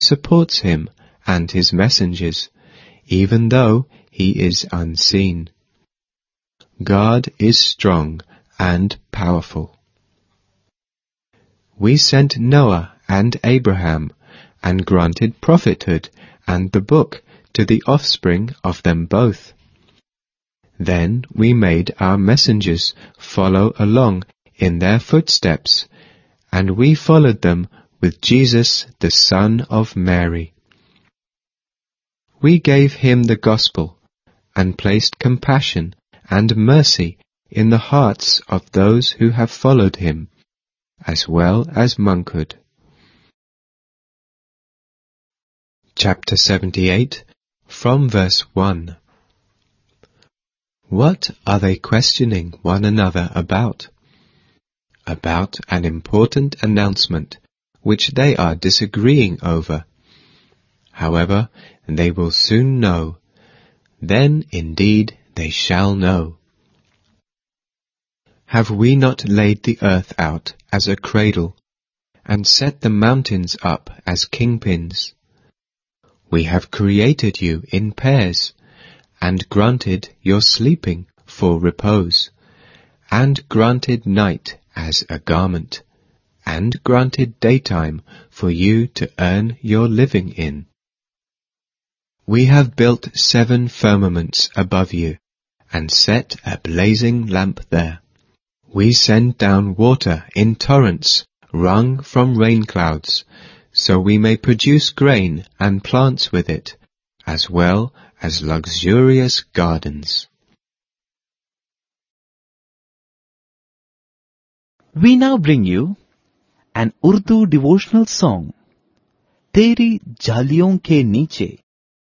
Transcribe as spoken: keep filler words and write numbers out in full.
supports him and his messengers, even though he is unseen. God is strong and powerful. We sent Noah and Abraham, and granted prophethood and the book to the offspring of them both. Then we made our messengers follow along in their footsteps, and we followed them with Jesus, the Son of Mary. We gave him the gospel, and placed compassion and mercy in the hearts of those who have followed him, as well as monkhood. Chapter seventy-eight, from verse one. What are they questioning one another about? About an important announcement which they are disagreeing over. However, they will soon know. Then indeed they shall know. Have we not laid the earth out as a cradle, and set the mountains up as kingpins? We have created you in pairs, and granted your sleeping for repose, and granted night as a garment, and granted daytime for you to earn your living in. We have built seven firmaments above you, and set a blazing lamp there. We send down water in torrents, wrung from rain clouds, so we may produce grain and plants with it, as well as luxurious gardens. We now bring you an Urdu devotional song, Teri Jaliyon ke Niche,